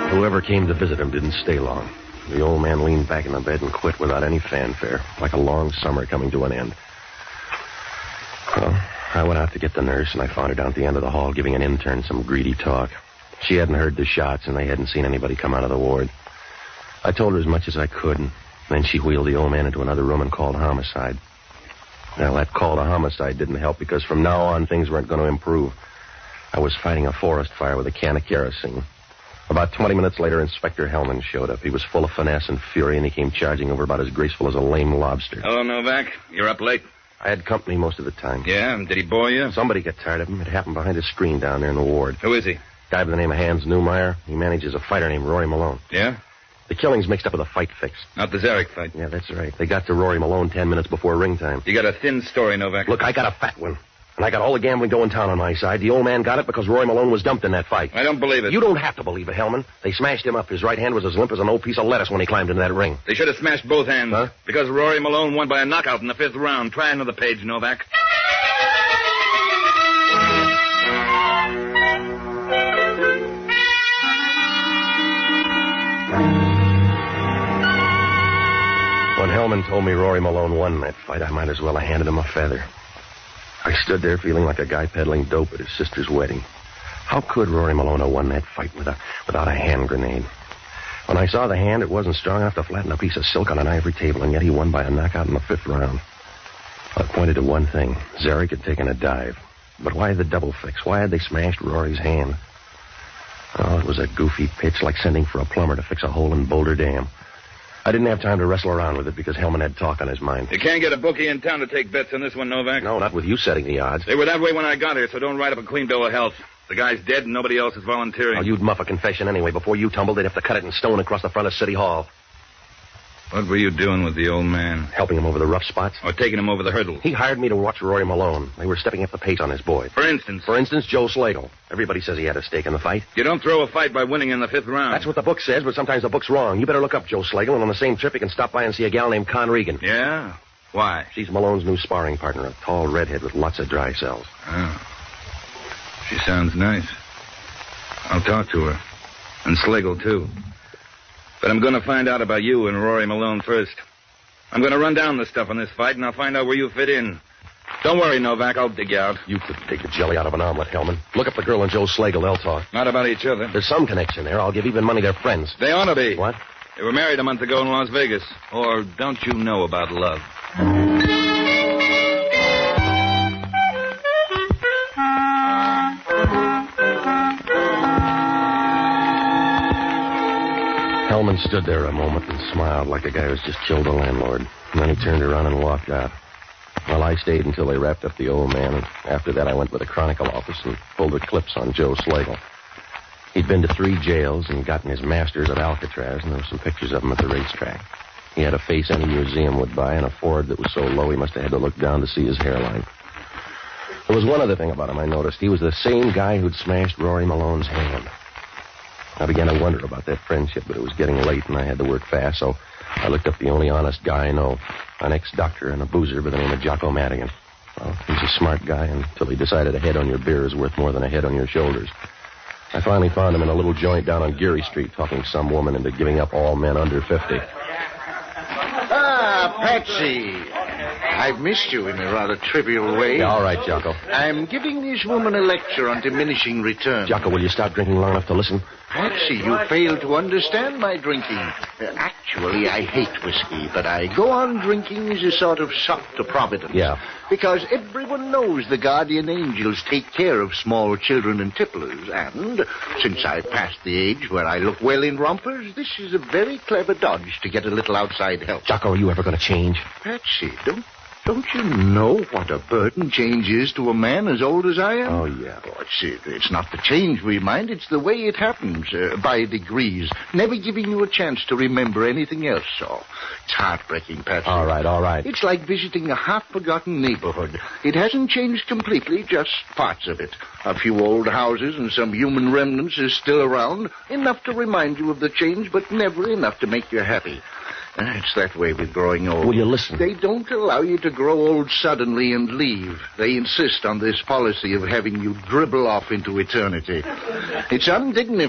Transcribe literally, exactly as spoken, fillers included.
Whoever came to visit him didn't stay long. The old man leaned back in the bed and quit without any fanfare, like a long summer coming to an end. Well, I went out to get the nurse, and I found her down at the end of the hall giving an intern some greedy talk. She hadn't heard the shots, and they hadn't seen anybody come out of the ward. I told her as much as I could, and then she wheeled the old man into another room and called homicide. Well, that call to homicide didn't help, because from now on, things weren't going to improve. I was fighting a forest fire with a can of kerosene. About twenty minutes later, Inspector Hellman showed up. He was full of finesse and fury, and he came charging over about as graceful as a lame lobster. Hello, Novak. You're up late. I had company most of the time. Yeah? Did he bore you? Somebody got tired of him. It happened behind a screen down there in the ward. Who is he? Guy by the name of Hans Newmeyer. He manages a fighter named Rory Malone. Yeah? The killing's mixed up with a fight fix. Not the Zarek fight. Yeah, that's right. They got to Rory Malone ten minutes before ring time. You got a thin story, Novak. Look, I got a fat one. And I got all the gambling going town on my side. The old man got it because Rory Malone was dumped in that fight. I don't believe it. You don't have to believe it, Hellman. They smashed him up. His right hand was as limp as an old piece of lettuce when he climbed into that ring. They should have smashed both hands. Huh? Because Rory Malone won by a knockout in the fifth round. Try another page, Novak. When Hellman told me Rory Malone won that fight, I might as well have handed him a feather. I stood there feeling like a guy peddling dope at his sister's wedding. How could Rory Malone have won that fight without, without a hand grenade? When I saw the hand, it wasn't strong enough to flatten a piece of silk on an ivory table, and yet he won by a knockout in the fifth round. I pointed to one thing. Zarek had taken a dive. But why the double fix? Why had they smashed Rory's hand? Oh, it was a goofy pitch, like sending for a plumber to fix a hole in Boulder Dam. I didn't have time to wrestle around with it because Hellman had talk on his mind. You can't get a bookie in town to take bets on this one, Novak. No, not with you setting the odds. They were that way when I got here, so don't write up a clean bill of health. The guy's dead and nobody else is volunteering. Oh, you'd muff a confession anyway. Before you tumbled, they'd have to cut it in stone across the front of City Hall. What were you doing with the old man? Helping him over the rough spots. Or taking him over the hurdle? He hired me to watch Rory Malone. They were stepping up the pace on his boy. For instance? For instance, Joe Slagle. Everybody says he had a stake in the fight. You don't throw a fight by winning in the fifth round. That's what the book says, but sometimes the book's wrong. You better look up Joe Slagle, and on the same trip, you can stop by and see a gal named Con Regan. Yeah? Why? She's Malone's new sparring partner, a tall redhead with lots of dry cells. Oh. She sounds nice. I'll talk to her. And Slagle, too. But I'm going to find out about you and Rory Malone first. I'm going to run down the stuff on this fight, and I'll find out where you fit in. Don't worry, Novak. I'll dig you out. You could take the jelly out of an omelet, Hellman. Look up the girl and Joe Slagle. They'll talk. Not about each other. There's some connection there. I'll give even money they're friends. They ought to be. What? They were married a month ago in Las Vegas. Or don't you know about love? Hellman stood there a moment and smiled like a guy who's just killed a landlord. And then he turned around and walked out. Well, I stayed until they wrapped up the old man, and after that I went to the Chronicle office and pulled the clips on Joe Slagle. He'd been to three jails and gotten his master's at Alcatraz, and there were some pictures of him at the racetrack. He had a face any museum would buy and a forehead that was so low he must have had to look down to see his hairline. There was one other thing about him I noticed. He was the same guy who'd smashed Rory Malone's hand. I began to wonder about that friendship, but it was getting late and I had to work fast, so I looked up the only honest guy I know, an ex-doctor and a boozer by the name of Jocko Madigan. Well, he's a smart guy until he decided a head on your beer is worth more than a head on your shoulders. I finally found him in a little joint down on Geary Street talking some woman into giving up all men under fifty. Ah, Patsy. I've missed you in a rather trivial way. Yeah, all right, Jocko. I'm giving this woman a lecture on diminishing returns. Jocko, will you stop drinking long enough to listen? Patsy, you fail to understand my drinking. Uh, actually, I hate whiskey, but I go on drinking as a sort of sop to Providence. Yeah. Because everyone knows the guardian angels take care of small children and tipplers, and since I've passed the age where I look well in rompers, this is a very clever dodge to get a little outside help. Jocko, are you ever going to change? Patsy, don't Don't you know what a burden change is to a man as old as I am? Oh, yeah. Oh, it's, it's not the change we mind. It's the way it happens, uh, by degrees, never giving you a chance to remember anything else. So it's heartbreaking, Patsy. All right, all right. It's like visiting a half-forgotten neighborhood. It hasn't changed completely, just parts of it. A few old houses and some human remnants is still around, enough to remind you of the change, but never enough to make you happy. It's that way with growing old. Will you listen? They don't allow you to grow old suddenly and leave. They insist on this policy of having you dribble off into eternity. It's undignified.